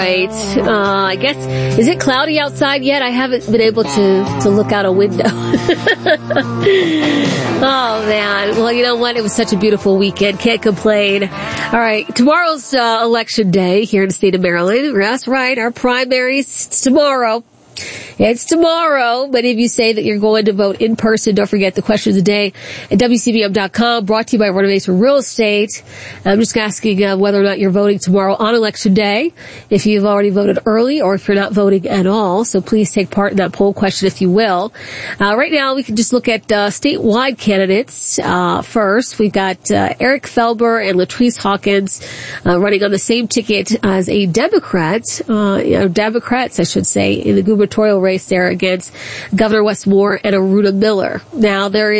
Right. I guess, is it cloudy outside yet? I haven't been able to look out a window. Oh, man. Well, you know what? It was such a beautiful weekend. Can't complain. All right. Tomorrow's election day here in the state of Maryland. That's right. Our primary's tomorrow. It's tomorrow. Many of you say that you're going to vote in person. Don't forget the question of the day at WCBM.com, brought to you by Renovation Real Estate. I'm just asking whether or not you're voting tomorrow on Election Day, if you've already voted early or if you're not voting at all. So please take part in that poll question if you will. Right now, we can just look at statewide candidates. First, we've got Eric Felber and Latrice Hawkins running on the same ticket as a Democrat, Democrats, I should say, in the gubernatorial race there against Governor Wes Moore and Aruna Miller. Now, there is